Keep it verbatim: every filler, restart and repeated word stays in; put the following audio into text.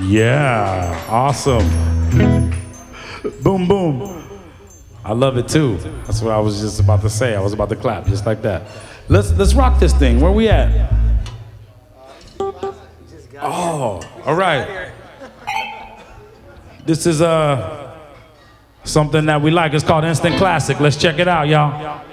Yeah, awesome. Boom, boom. I love it too. That's what I was just about to say. I was about to clap, just like that. Let's let's rock this thing. Where we at? Oh, all right. This is uh something that we like. It's called Instant Classic. Let's check it out, y'all.